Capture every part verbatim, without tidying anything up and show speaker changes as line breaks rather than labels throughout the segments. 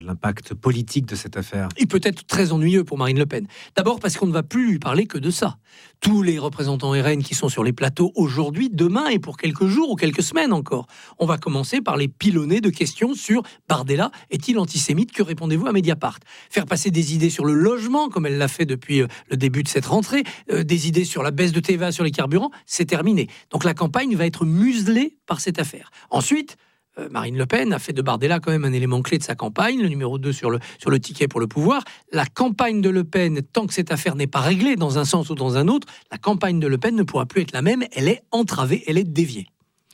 l'impact politique de cette affaire?
Il peut être très ennuyeux pour Marine Le Pen. D'abord parce qu'on ne va plus lui parler que de ça. Tous les représentants R N qui sont sur les plateaux aujourd'hui, demain et pour quelques jours ou quelques semaines encore, on va commencer par les pilonner de questions sur Bardella est-il antisémite? Que répondez-vous à Mediapart? Faire passer des idées sur le logement, comme elle l'a fait depuis le début de cette rentrée, euh, des idées sur la baisse de T V A sur les carburants, c'est terminé. Donc la campagne va être muselée par cette affaire. Ensuite, Marine Le Pen a fait de Bardella quand même un élément clé de sa campagne, le numéro deux sur le, sur le ticket pour le pouvoir. La campagne de Le Pen, tant que cette affaire n'est pas réglée dans un sens ou dans un autre, la campagne de Le Pen ne pourra plus être la même, elle est entravée, elle est déviée.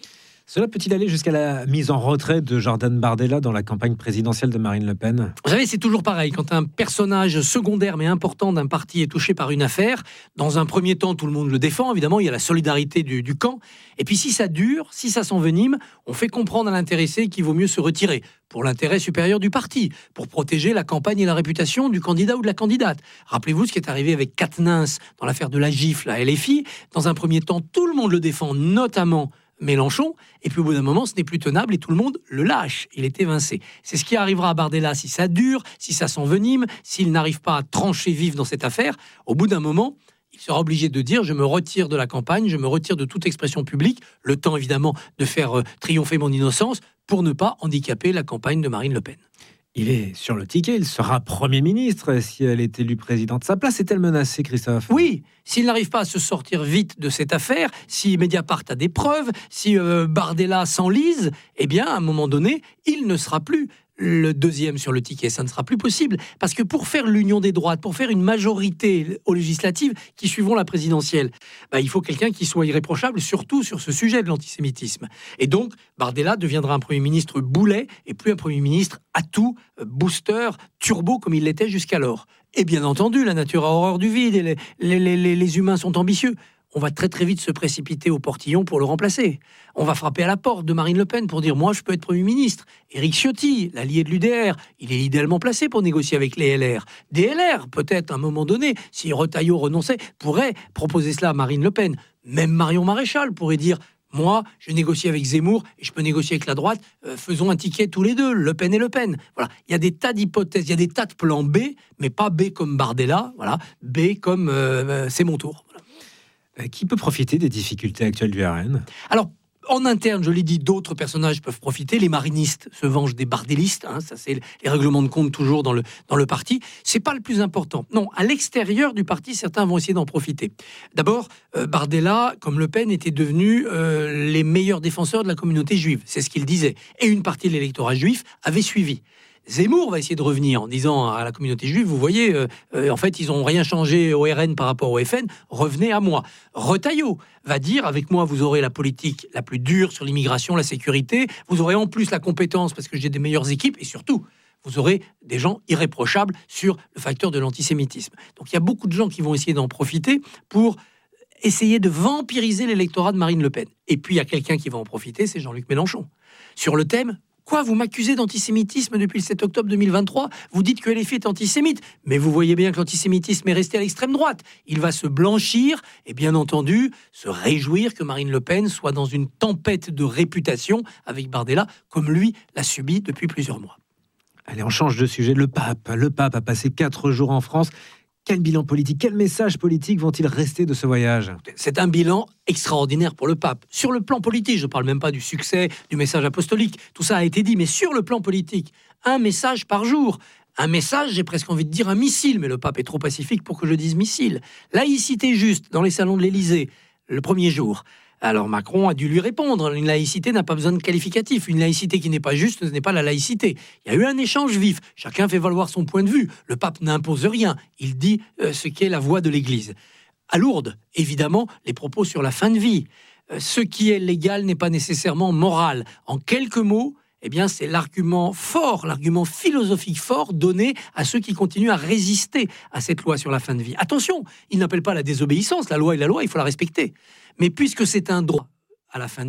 Cela peut-il aller jusqu'à la mise en retrait de Jordan Bardella dans la campagne présidentielle de Marine Le Pen?
Vous savez, c'est toujours pareil. Quand un personnage secondaire mais important d'un parti est touché par une affaire, dans un premier temps, tout le monde le défend. Évidemment, il y a la solidarité du, du camp. Et puis, si ça dure, si ça s'envenime, on fait comprendre à l'intéressé qu'il vaut mieux se retirer pour l'intérêt supérieur du parti, pour protéger la campagne et la réputation du candidat ou de la candidate. Rappelez-vous ce qui est arrivé avec Quatennens dans l'affaire de la gifle à L F I. Dans un premier temps, tout le monde le défend, notamment Mélenchon, et puis au bout d'un moment, ce n'est plus tenable et tout le monde le lâche. Il est évincé. C'est ce qui arrivera à Bardella si ça dure, si ça s'envenime, s'il n'arrive pas à trancher vif dans cette affaire. Au bout d'un moment, il sera obligé de dire « je me retire de la campagne, je me retire de toute expression publique », le temps évidemment de faire euh, triompher mon innocence pour ne pas handicaper la campagne de Marine Le Pen.
Il est sur le ticket, il sera Premier ministre si elle est élue présidente. Sa place est-elle menacée, Christophe?
Oui, s'il n'arrive pas à se sortir vite de cette affaire, si Mediapart a des preuves, si euh, Bardella s'enlise, eh bien, à un moment donné, il ne sera plus le deuxième sur le ticket. Ça ne sera plus possible. Parce que pour faire l'union des droites, pour faire une majorité aux législatives qui suivront la présidentielle, bah, il faut quelqu'un qui soit irréprochable, surtout sur ce sujet de l'antisémitisme. Et donc, Bardella deviendra un Premier ministre boulet et plus un Premier ministre atout, booster, turbo, comme il l'était jusqu'alors. Et bien entendu, la nature a horreur du vide et les, les, les, les humains sont ambitieux. On va très très vite se précipiter au portillon pour le remplacer. On va frapper à la porte de Marine Le Pen pour dire « moi je peux être Premier ministre ». Éric Ciotti, l'allié de l'U D R, il est idéalement placé pour négocier avec les L R. Des L R, peut-être à un moment donné, si Retailleau renonçait, pourrait proposer cela à Marine Le Pen. Même Marion Maréchal pourrait dire « moi je négocie avec Zemmour et je peux négocier avec la droite, euh, faisons un ticket tous les deux, Le Pen et Le Pen ». Voilà, il y a des tas d'hypothèses, il y a des tas de plans B, mais pas B comme Bardella, voilà, B comme euh, c'est mon tour. Voilà.
Qui peut profiter des difficultés actuelles du R N?
Alors, en interne, je l'ai dit, d'autres personnages peuvent profiter. Les marinistes se vengent des bardélistes. Hein, ça, c'est les règlements de compte toujours dans le, dans le parti. C'est pas le plus important. Non, à l'extérieur du parti, certains vont essayer d'en profiter. D'abord, euh, Bardella, comme Le Pen, étaient devenus euh, les meilleurs défenseurs de la communauté juive. C'est ce qu'il disait. Et une partie de l'électorat juif avait suivi. Zemmour va essayer de revenir en disant à la communauté juive, vous voyez, euh, euh, en fait, ils n'ont rien changé au R N par rapport au F N, revenez à moi. Retailleau va dire, avec moi, vous aurez la politique la plus dure sur l'immigration, la sécurité, vous aurez en plus la compétence parce que j'ai des meilleures équipes, et surtout, vous aurez des gens irréprochables sur le facteur de l'antisémitisme. Donc il y a beaucoup de gens qui vont essayer d'en profiter pour essayer de vampiriser l'électorat de Marine Le Pen. Et puis il y a quelqu'un qui va en profiter, c'est Jean-Luc Mélenchon. Sur le thème, quoi, vous m'accusez d'antisémitisme depuis le sept octobre deux mille vingt-trois? Vous dites que L F I est antisémite, mais vous voyez bien que l'antisémitisme est resté à l'extrême droite. Il va se blanchir et bien entendu se réjouir que Marine Le Pen soit dans une tempête de réputation avec Bardella, comme lui l'a subi depuis plusieurs mois.
Allez, on change de sujet. Le pape, le pape a passé quatre jours en France. Quel bilan politique, quel message politique vont-ils rester de ce voyage?
C'est un bilan extraordinaire pour le pape. Sur le plan politique, je ne parle même pas du succès, du message apostolique, tout ça a été dit, mais sur le plan politique, un message par jour. Un message, j'ai presque envie de dire un missile, mais le pape est trop pacifique pour que je dise missile. Laïcité juste dans les salons de l'Élysée, le premier jour. Alors Macron a dû lui répondre, une laïcité n'a pas besoin de qualificatif, une laïcité qui n'est pas juste, ce n'est pas la laïcité. Il y a eu un échange vif, chacun fait valoir son point de vue, le pape n'impose rien, il dit euh, ce qu'est la voix de l'Église. À Lourdes, évidemment, les propos sur la fin de vie. Euh, ce qui est légal n'est pas nécessairement moral. En quelques mots, eh bien, c'est l'argument fort, l'argument philosophique fort donné à ceux qui continuent à résister à cette loi sur la fin de vie. Attention, il n'appelle pas à la désobéissance, la loi est la loi, il faut la respecter. Mais puisque c'est un droit à la fin de vie,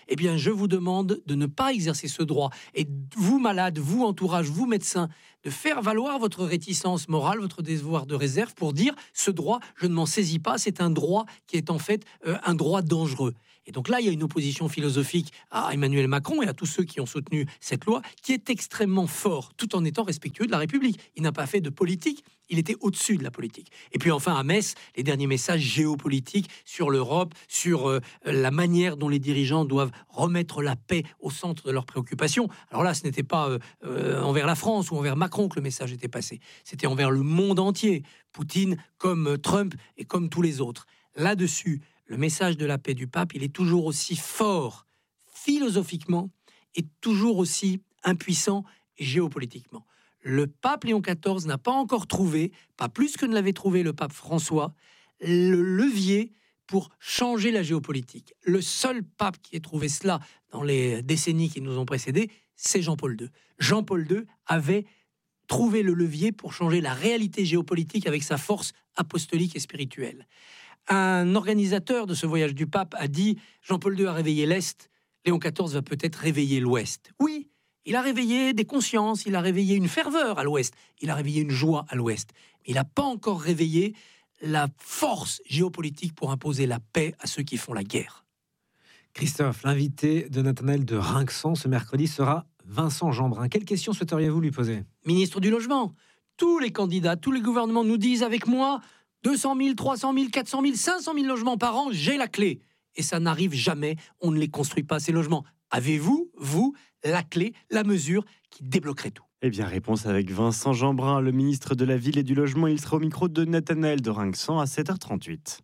eh bien, je vous demande de ne pas exercer ce droit. Et vous, malades, vous, entourage, vous, médecins, de faire valoir votre réticence morale, votre devoir de réserve pour dire ce droit, je ne m'en saisis pas, c'est un droit qui est en fait euh, un droit dangereux. Et donc là, il y a une opposition philosophique à Emmanuel Macron et à tous ceux qui ont soutenu cette loi qui est extrêmement fort, tout en étant respectueux de la République. Il n'a pas fait de politique, il était au-dessus de la politique. Et puis enfin, à Metz, les derniers messages géopolitiques sur l'Europe, sur euh, la manière dont les dirigeants doivent remettre la paix au centre de leurs préoccupations. Alors là, ce n'était pas euh, euh, envers la France ou envers Macron que le message était passé. C'était envers le monde entier. Poutine, comme Trump et comme tous les autres. Là-dessus, le message de la paix du pape, il est toujours aussi fort philosophiquement et toujours aussi impuissant géopolitiquement. Le pape Léon quatorze n'a pas encore trouvé, pas plus que ne l'avait trouvé le pape François, le levier pour changer la géopolitique. Le seul pape qui ait trouvé cela dans les décennies qui nous ont précédés, c'est Jean-Paul deux. Jean-Paul deux avait trouvé le levier pour changer la réalité géopolitique avec sa force apostolique et spirituelle. Un organisateur de ce voyage du pape a dit « Jean-Paul deux a réveillé l'Est, Léon quatorze va peut-être réveiller l'Ouest ». Oui, il a réveillé des consciences, il a réveillé une ferveur à l'Ouest, il a réveillé une joie à l'Ouest. Mais il n'a pas encore réveillé la force géopolitique pour imposer la paix à ceux qui font la guerre.
Christophe, l'invité de Nathanaël de Rinxan ce mercredi sera Vincent Jeanbrun. Quelle question souhaiteriez-vous lui poser ?
Ministre du Logement, tous les candidats, tous les gouvernements nous disent avec moi deux cent mille, trois cent mille, quatre cent mille, cinq cent mille logements par an, j'ai la clé. Et ça n'arrive jamais, on ne les construit pas, ces logements. Avez-vous, vous, la clé, la mesure qui débloquerait tout ?
Eh bien, réponse avec Vincent Jeanbrun, le ministre de la Ville et du Logement. Il sera au micro de Nathanaël de Rinxan à sept heures trente-huit.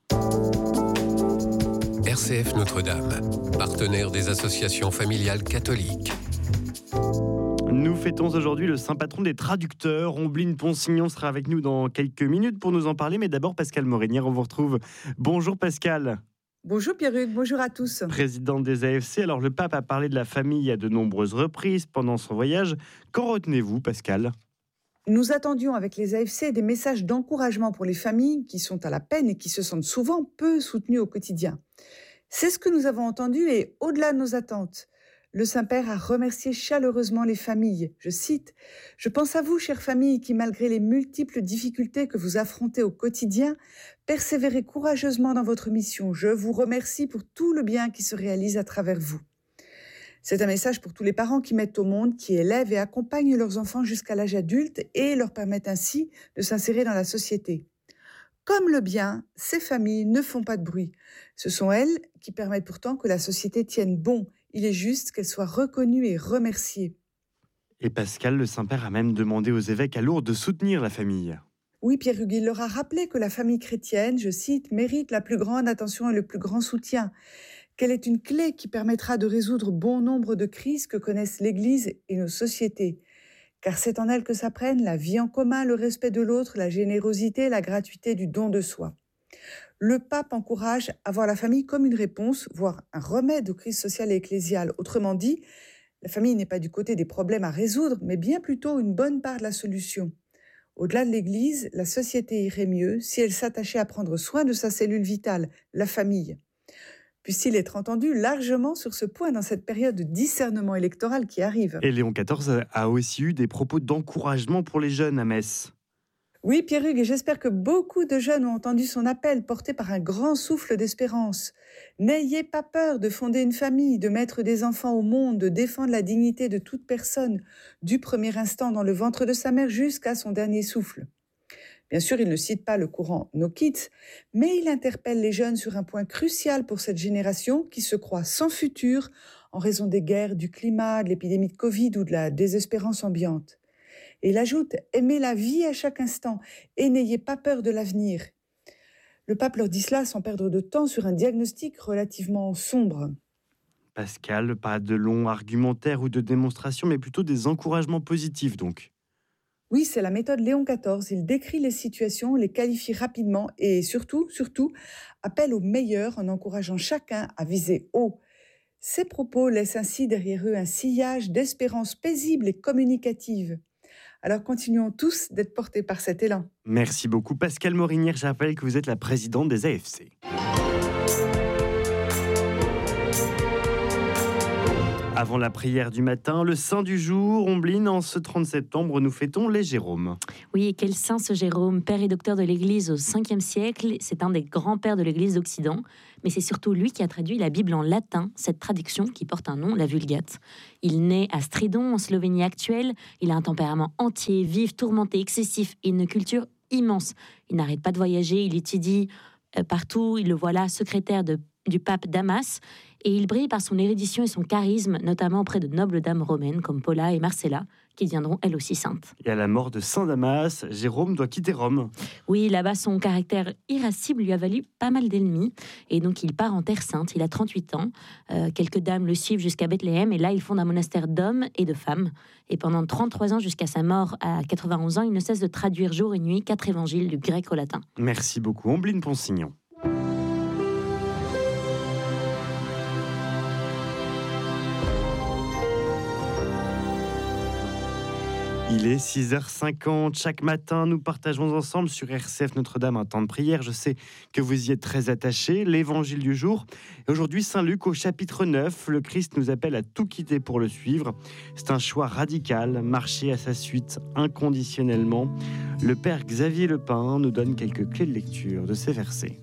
R C F Notre-Dame, partenaire des associations familiales catholiques.
Nous fêtons aujourd'hui le saint patron des traducteurs. Ombline Ponsignon sera avec nous dans quelques minutes pour nous en parler. Mais d'abord, Pascale Morinière, on vous retrouve. Bonjour Pascale.
Bonjour Pierruc, bonjour à tous.
Présidente des A F C, alors le pape a parlé de la famille à de nombreuses reprises pendant son voyage. Qu'en retenez-vous, Pascale ?
Nous attendions avec les A F C des messages d'encouragement pour les familles qui sont à la peine et qui se sentent souvent peu soutenues au quotidien. C'est ce que nous avons entendu et au-delà de nos attentes. Le Saint-Père a remercié chaleureusement les familles. Je cite « Je pense à vous, chères familles, qui, malgré les multiples difficultés que vous affrontez au quotidien, persévérez courageusement dans votre mission. Je vous remercie pour tout le bien qui se réalise à travers vous. » C'est un message pour tous les parents qui mettent au monde, qui élèvent et accompagnent leurs enfants jusqu'à l'âge adulte et leur permettent ainsi de s'insérer dans la société. Comme le bien, ces familles ne font pas de bruit. Ce sont elles qui permettent pourtant que la société tienne bon. Il est juste qu'elles soient reconnues et remerciées.
Et Pascal, le Saint-Père a même demandé aux évêques à Lourdes de soutenir la famille.
Oui, Pierre Hugues, il leur a rappelé que la famille chrétienne, je cite, mérite la plus grande attention et le plus grand soutien, qu'elle est une clé qui permettra de résoudre bon nombre de crises que connaissent l'Église et nos sociétés. Car c'est en elle que s'apprennent la vie en commun, le respect de l'autre, la générosité, la gratuité du don de soi. Le pape encourage à voir la famille comme une réponse, voire un remède aux crises sociales et ecclésiales. Autrement dit, la famille n'est pas du côté des problèmes à résoudre, mais bien plutôt une bonne part de la solution. Au-delà de l'Église, la société irait mieux si elle s'attachait à prendre soin de sa cellule vitale, la famille. Puisse-t-il être entendu largement sur ce point dans cette période de discernement électoral qui arrive.
Et Léon quatorze a aussi eu des propos d'encouragement pour les jeunes à Metz.
Oui, Pierre-Hugues, et j'espère que beaucoup de jeunes ont entendu son appel porté par un grand souffle d'espérance. N'ayez pas peur de fonder une famille, de mettre des enfants au monde, de défendre la dignité de toute personne, du premier instant dans le ventre de sa mère jusqu'à son dernier souffle. Bien sûr, il ne cite pas le courant No Kids, mais il interpelle les jeunes sur un point crucial pour cette génération qui se croit sans futur en raison des guerres, du climat, de l'épidémie de Covid ou de la désespérance ambiante. Et il ajoute « Aimez la vie à chaque instant et n'ayez pas peur de l'avenir ». Le pape leur dit cela sans perdre de temps sur un diagnostic relativement sombre.
Pascal, pas de longs argumentaires ou de démonstrations, mais plutôt des encouragements positifs donc.
Oui, c'est la méthode Léon quatorze. Il décrit les situations, les qualifie rapidement et surtout, surtout, appelle au meilleur en encourageant chacun à viser haut. Ces propos laissent ainsi derrière eux un sillage d'espérance paisible et communicative. Alors continuons tous d'être portés par cet élan.
Merci beaucoup Pascale Morinière. Je rappelle que vous êtes la présidente des A F C. Avant la prière du matin, le saint du jour, Ombline, en ce trente septembre, nous fêtons les Jérômes.
Oui, et quel saint ce Jérôme, père et docteur de l'Église au cinquième siècle. C'est un des grands-pères de l'Église d'Occident, mais c'est surtout lui qui a traduit la Bible en latin, cette traduction qui porte un nom, la Vulgate. Il naît à Stridon, en Slovénie actuelle. Il a un tempérament entier, vif, tourmenté, excessif et une culture immense. Il n'arrête pas de voyager, il étudie euh, partout. Il le voit là, secrétaire de, du pape Damas. Et il brille par son érudition et son charisme, notamment auprès de nobles dames romaines comme Paula et Marcella, qui deviendront elles aussi saintes.
Et à la mort de saint Damas, Jérôme doit quitter Rome.
Oui, là-bas, son caractère irascible lui a valu pas mal d'ennemis. Et donc, il part en Terre Sainte. Il a trente-huit ans. Euh, quelques dames le suivent jusqu'à Bethléem. Et là, il fonde un monastère d'hommes et de femmes. Et pendant trente-trois ans, jusqu'à sa mort à quatre-vingt-onze ans, il ne cesse de traduire jour et nuit quatre évangiles du grec au latin.
Merci beaucoup, Ombline Ponsignon. Il est six heures cinquante. Chaque matin, nous partageons ensemble sur R C F Notre-Dame un temps de prière. Je sais que vous y êtes très attachés. L'évangile du jour. Et aujourd'hui, Saint Luc au chapitre neuf. Le Christ nous appelle à tout quitter pour le suivre. C'est un choix radical, marcher à sa suite inconditionnellement. Le Père Xavier Lepin nous donne quelques clés de lecture de ces versets.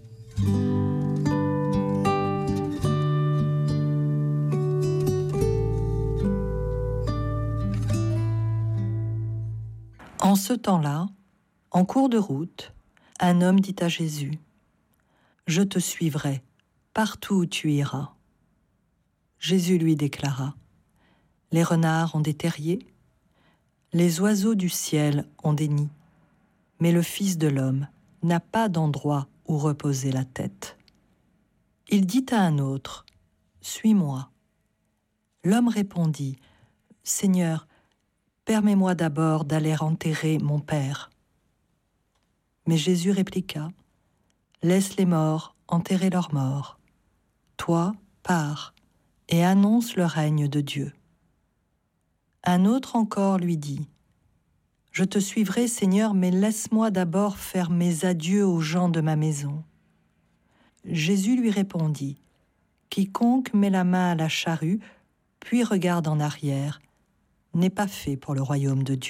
En ce temps-là, en cours de route, un homme dit à Jésus : « Je te suivrai partout où tu iras. » Jésus lui déclara : « Les renards ont des terriers, les oiseaux du ciel ont des nids, mais le Fils de l'homme n'a pas d'endroit où reposer la tête. » Il dit à un autre : « Suis-moi. » L'homme répondit : « Seigneur, permets-moi d'abord d'aller enterrer mon père. » Mais Jésus répliqua : « Laisse les morts enterrer leurs morts. Toi, pars et annonce le règne de Dieu. » Un autre encore lui dit : « Je te suivrai, Seigneur, mais laisse-moi d'abord faire mes adieux aux gens de ma maison. » Jésus lui répondit : « Quiconque met la main à la charrue, puis regarde en arrière, n'est pas fait pour le royaume de Dieu. »